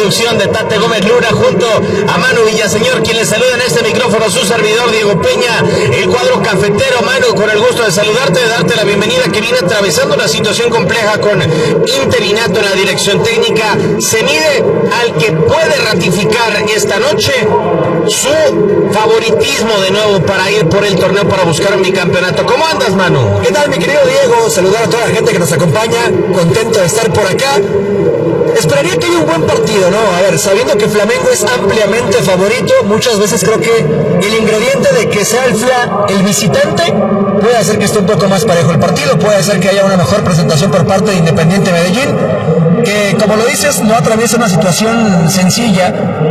producción de Tate Gómez Luna junto a Manu Villaseñor, quien les saluda en este micrófono, su servidor Diego Peña, el cuadro cafetero. Manu, con el gusto de saludarte, de darte la bienvenida, que viene atravesando una situación compleja con interinato en la dirección técnica. Se mide al que puede ratificar esta noche su favoritismo de nuevo para ir por el torneo, para buscar un bicampeonato. ¿Cómo andas, Manu? ¿Qué tal, mi querido Diego? Saludar a toda la gente que nos acompaña, contento de estar por acá. Esperaría que haya un buen partido, ¿no? A ver, sabiendo que Flamengo es ampliamente favorito, muchas veces creo que el ingrediente de que sea el visitante puede hacer que esté un poco más parejo el partido, puede hacer que haya una mejor presentación por parte de Independiente Medellín, que, como lo dices, no atraviesa una situación sencilla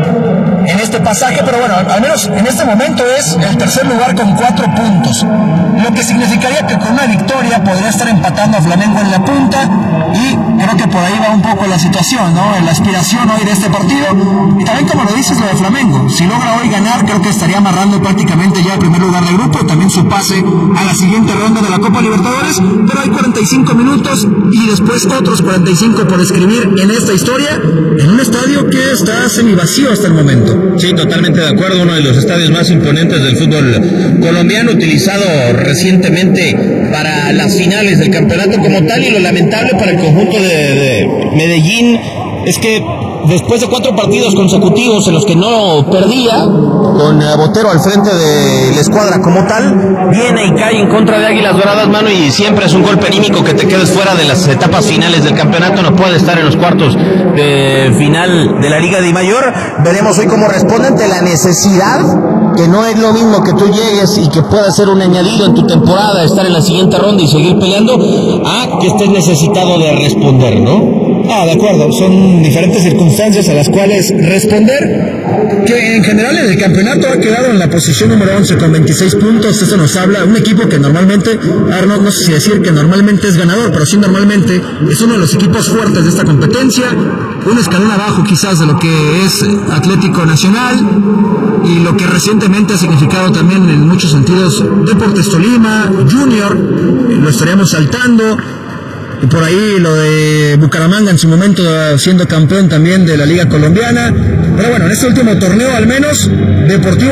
en este pasaje, pero bueno, al menos en este momento es el tercer lugar con 4 puntos, lo que significaría que con una victoria podría estar empatando a Flamengo en la punta, y creo que por ahí va un poco la situación, ¿no? La aspiración hoy de este partido, y también, como lo dices, lo de Flamengo, si logra hoy ganar, creo que estaría amarrando prácticamente ya el primer lugar del grupo, también su pase a la siguiente ronda de la Copa Libertadores, pero hay 45 minutos y después otros 45 por escribir en esta historia, en un estadio que está semivacío hasta el momento. Sí, totalmente de acuerdo, uno de los estadios más imponentes del fútbol colombiano, utilizado recientemente para las finales del campeonato como tal, y lo lamentable para el conjunto de Medellín es que después de 4 partidos consecutivos en los que no perdía, con Botero al frente de la escuadra como tal, viene y cae en contra de Águilas Doradas, mano, y siempre es un golpe anímico que te quedes fuera de las etapas finales del campeonato, no puede estar en los cuartos de final de la Liga de Mayor. Veremos hoy cómo responde ante la necesidad, que no es lo mismo que tú llegues y que pueda ser un añadido en tu temporada, estar en la siguiente ronda y seguir peleando, a que estés necesitado de responder, ¿no? De acuerdo, son diferentes circunstancias a las cuales responder, que en general en el campeonato ha quedado en la posición número 11 con 26 puntos, eso nos habla, un equipo que normalmente, no sé si decir que normalmente es ganador, pero sí normalmente es uno de los equipos fuertes de esta competencia, un escalón abajo quizás de lo que es Atlético Nacional, y lo que recientemente ha significado también en muchos sentidos Deportes Tolima, Junior, lo estaríamos saltando. Y por ahí lo de Bucaramanga en su momento siendo campeón también de la Liga Colombiana. Pero bueno, en este último torneo al menos, Deportivo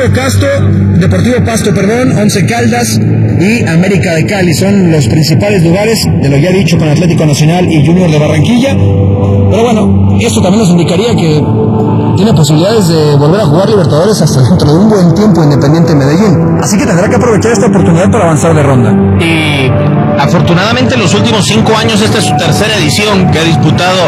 Pasto, Once Caldas y América de Cali son los principales lugares de lo ya dicho con Atlético Nacional y Junior de Barranquilla. Pero bueno, esto también nos indicaría que tiene posibilidades de volver a jugar Libertadores hasta dentro de un buen tiempo Independiente Medellín. Así que tendrá que aprovechar esta oportunidad para avanzar de ronda. Y afortunadamente en los últimos 5 años esta es su tercera edición que ha disputado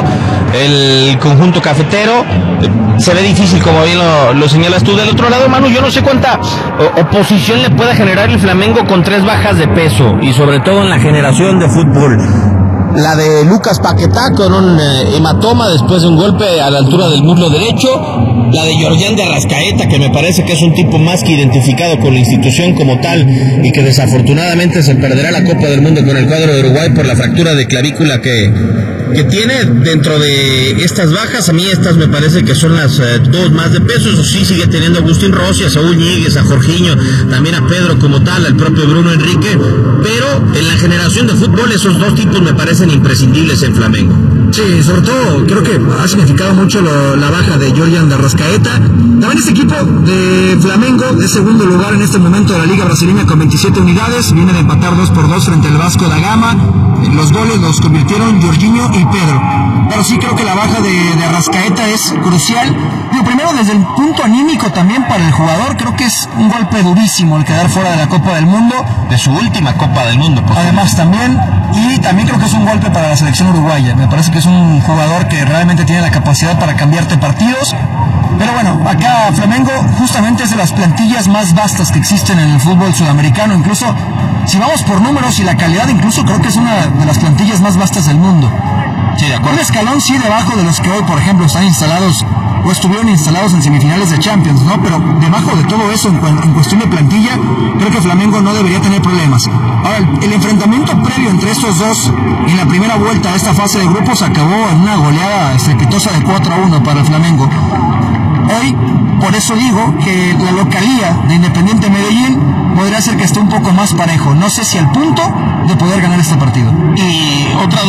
el conjunto cafetero. Se ve difícil, como bien lo señalas tú. Del otro lado, Manu, yo no sé cuánta oposición le pueda generar el Flamengo con 3 bajas de peso, y sobre todo en la generación de fútbol. La de Lucas Paquetá con un hematoma después de un golpe a la altura del muslo derecho. La de Georgian de Arrascaeta, que me parece que es un tipo más que identificado con la institución como tal, y que desafortunadamente se perderá la Copa del Mundo con el cuadro de Uruguay por la fractura de clavícula que tiene. Dentro de estas bajas, a mí estas me parece que son las 2 más de peso. Eso sí, sigue teniendo a Agustín Rossi, a Saúl Ñíguez, a Jorginho, también a Pedro como tal, al propio Bruno Enrique, pero en la generación de fútbol esos 2 tipos me parecen imprescindibles en Flamengo. Sí, sobre todo creo que ha significado mucho la baja de Georgian de Arrascaeta. También este equipo de Flamengo es segundo lugar en este momento de la Liga Brasileña con 27 unidades, viene de empatar 2-2 frente al Vasco da Gama. Los goles los convirtieron Jorginho y Pedro. Pero sí creo que la baja de Arrascaeta es crucial. Lo primero, desde el punto anímico también para el jugador, creo que es un golpe durísimo el quedar fuera de la Copa del Mundo, de su última Copa del Mundo. Además también, y también creo que es un golpe para la selección uruguaya. Me parece que es un jugador que realmente tiene la capacidad para cambiarte partidos. Pero bueno, acá Flamengo justamente es de las plantillas más vastas que existen en el fútbol sudamericano. Incluso, si vamos por números y la calidad, incluso creo que es una de las plantillas más vastas del mundo. Sí, de acuerdo. Un escalón sí debajo de los que hoy, por ejemplo, están instalados o estuvieron instalados en semifinales de Champions, ¿no? Pero debajo de todo eso, en cuestión de plantilla, creo que Flamengo no debería tener problemas. Ahora, el enfrentamiento previo entre estos dos en la primera vuelta de esta fase de grupos acabó en una goleada estrepitosa de 4-1 para el Flamengo. Hoy, por eso digo que la localía de Independiente Medellín podría ser que esté un poco más parejo. No sé si al punto de poder ganar este partido. Y otra duda que a mí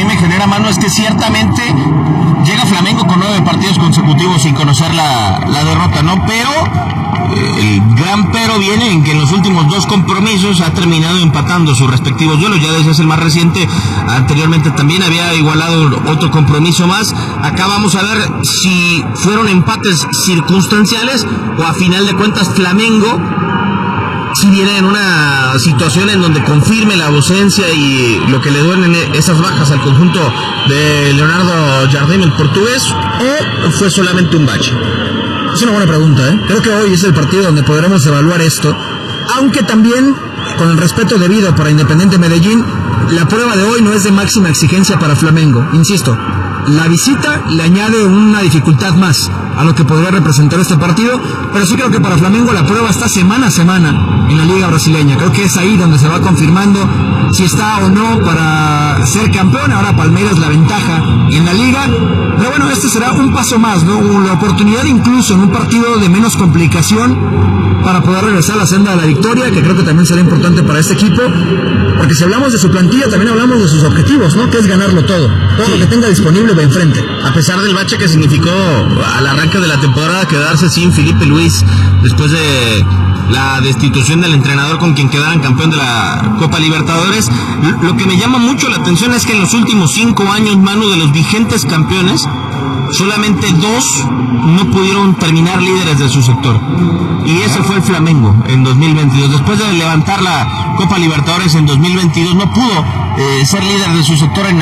me genera, mano, es que ciertamente llega Flamengo con 9 partidos consecutivos sin conocer la derrota, ¿no? Pero el gran pero viene en que en los últimos 2 compromisos ha terminado empatando sus respectivos duelos. Ya desde el más reciente, anteriormente también había igualado otro compromiso más. Acá vamos a ver si fueron empates circunstanciales o a final de cuentas Flamengo, si viene en una situación en donde confirme la ausencia y lo que le duelen esas bajas al conjunto de Leonardo Jardim, el portugués, o fue solamente un bache. Es una buena pregunta, ¿eh? Creo que hoy es el partido donde podremos evaluar esto, aunque también, con el respeto debido para Independiente Medellín, la prueba de hoy no es de máxima exigencia para Flamengo. Insisto, la visita le añade una dificultad más a lo que podría representar este partido, pero sí creo que para Flamengo la prueba está semana a semana en la Liga Brasileña. Creo que es ahí donde se va confirmando si está o no para ser campeón. Ahora Palmeiras la ventaja en la Liga, pero bueno, este será un paso más, ¿no? La oportunidad incluso en un partido de menos complicación para poder regresar a la senda de la victoria, que creo que también será importante para este equipo, porque si hablamos de su plantilla, también hablamos de sus objetivos, ¿no? Que es ganarlo todo lo que tenga disponible de enfrente. A pesar del bache que significó al arranque de la temporada quedarse sin Felipe Luis después de la destitución del entrenador con quien quedaran campeón de la Copa Libertadores, lo que me llama mucho la atención es que en los últimos 5 años, Manu, de los vigentes campeones, solamente 2 no pudieron terminar líderes de su sector, y ese fue el Flamengo en 2022. Después de levantar la Copa Libertadores en 2022 no pudo ser líder de su sector en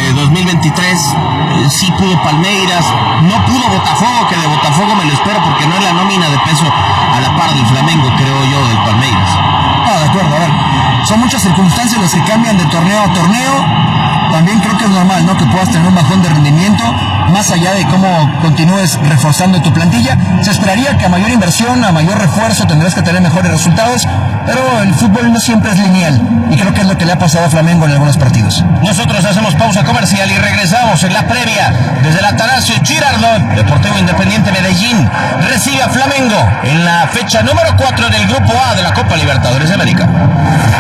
2023. Sí pudo Palmeiras, no pudo Botafogo, que de Botafogo me lo espero porque no es la nómina de peso a la par del Flamengo, creo yo, del Palmeiras. De acuerdo, a ver, son muchas circunstancias las que cambian de torneo a torneo. También creo que es normal, ¿no?, que puedas tener un bajón de rendimiento, más allá de cómo continúes reforzando tu plantilla. Se esperaría que a mayor inversión, a mayor refuerzo, tendrás que tener mejores resultados, pero el fútbol no siempre es lineal, y creo que es lo que le ha pasado a Flamengo en algunos partidos. Nosotros hacemos pausa comercial y regresamos en la previa desde el Atanasio Girardot. Deportivo Independiente Medellín recibe a Flamengo en la fecha número 4 del Grupo A de la Copa Libertadores de América.